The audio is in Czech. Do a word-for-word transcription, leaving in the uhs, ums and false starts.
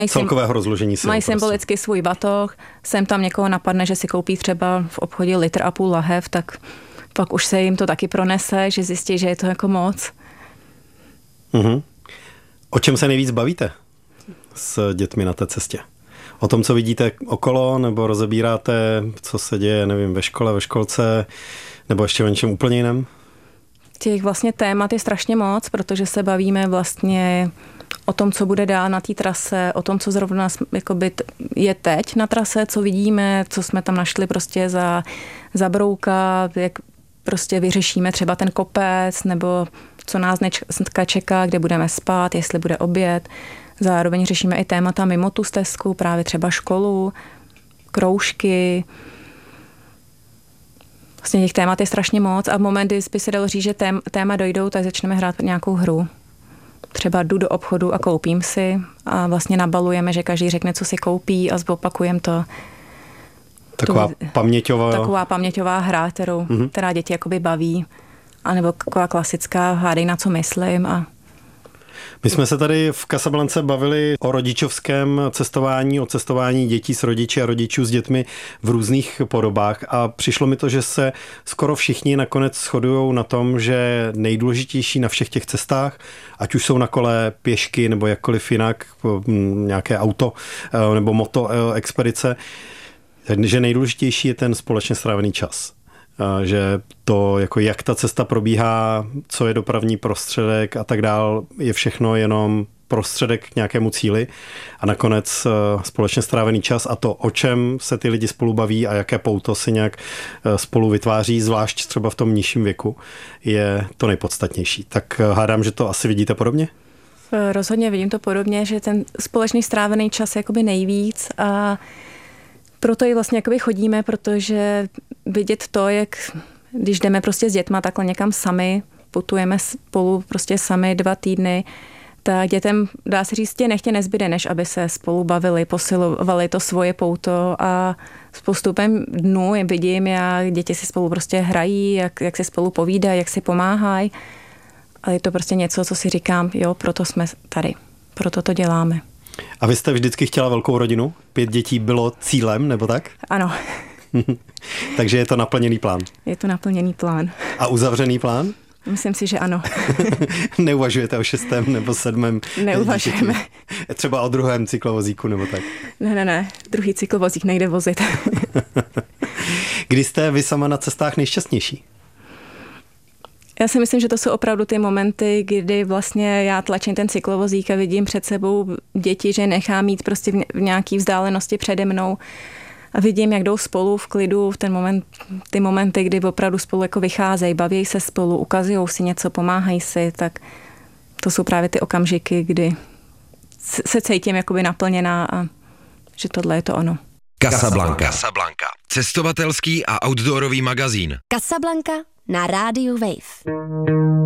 celkového rozložení sil. Mají prostě. symbolicky svůj batoh, sem tam někoho napadne, že si koupí třeba v obchodě litr a půl lahev, tak pak už se jim to taky pronese, že zjistí, že je to jako moc. Mhm. O čem se nejvíc bavíte s dětmi na té cestě? O tom, co vidíte okolo, nebo rozebíráte, co se děje, nevím, ve škole, ve školce, nebo ještě o něčem úplně jiném? Těch vlastně témat je strašně moc, protože se bavíme vlastně o tom, co bude dál na té trase, o tom, co zrovna jakoby je teď na trase, co vidíme, co jsme tam našli prostě za, za brouka, jak prostě vyřešíme třeba ten kopec, nebo co nás dneska čeká, kde budeme spát, jestli bude oběd. Zároveň řešíme i témata mimo tu stezku, právě třeba školu, kroužky. Vlastně těch témat je strašně moc a v moment, kdy by se dalo říct, že tém, téma dojdou, tak začneme hrát nějakou hru. Třeba jdu do obchodu a koupím si a vlastně nabalujeme, že každý řekne, co si koupí a zopakujeme to. Taková tu, paměťová... Taková paměťová hra, kterou, mm-hmm. která děti jakoby baví. A nebo taková klasická hádej, na co myslím. A... My jsme se tady v Casablance bavili o rodičovském cestování, o cestování dětí s rodiči a rodičů s dětmi v různých podobách a přišlo mi to, že se skoro všichni nakonec shodujou na tom, že nejdůležitější na všech těch cestách, ať už jsou na kole, pěšky nebo jakkoliv jinak, nějaké auto nebo moto expedice, že nejdůležitější je ten společně strávený čas. Že to, jako jak ta cesta probíhá, co je dopravní prostředek a tak dál, je všechno jenom prostředek k nějakému cíli a nakonec společně strávený čas a to, o čem se ty lidi spolu baví a jaké pouto si nějak spolu vytváří, zvlášť třeba v tom nižším věku, je to nejpodstatnější. Tak hádám, že to asi vidíte podobně? Rozhodně vidím to podobně, že ten společný strávený čas je jakoby nejvíc a proto i vlastně jakoby chodíme, protože vidět to, jak když jdeme prostě s dětma takhle někam sami, putujeme spolu prostě sami dva týdny, tak dětem, dá se říct, tě nechtě nezbyde, než aby se spolu bavili, posilovali to svoje pouto a s postupem dnů je vidím, jak děti si spolu prostě hrají, jak, jak si spolu povídají, jak si pomáhají. Ale je to prostě něco, co si říkám, jo, proto jsme tady, proto to děláme. A vy jste vždycky chtěla velkou rodinu? Pět dětí bylo cílem, nebo tak? Ano. Takže je to naplněný plán? Je to naplněný plán. A uzavřený plán? Myslím si, že ano. Neuvažujete o šestém nebo sedmém? Neuvažujeme. Třeba o druhém cyklovozíku nebo tak? Ne, ne, ne. Druhý cyklovozík nejde vozit. Kdy jste vy sama na cestách nejšťastnější? Já si myslím, že to jsou opravdu ty momenty, kdy vlastně já tlačím ten cyklovozík a vidím před sebou děti, že nechám mít prostě v nějaký vzdálenosti přede mnou a vidím, jak jdou spolu v klidu v ten moment, ty momenty, kdy opravdu spolu jako vycházejí, baví se spolu, ukazují si něco, pomáhají si, tak to jsou právě ty okamžiky, kdy se cítím jakoby naplněná a že tohle je to ono. Casablanca. Casablanca. Cestovatelský a outdoorový magazín. Casablanca na rádiu Wave.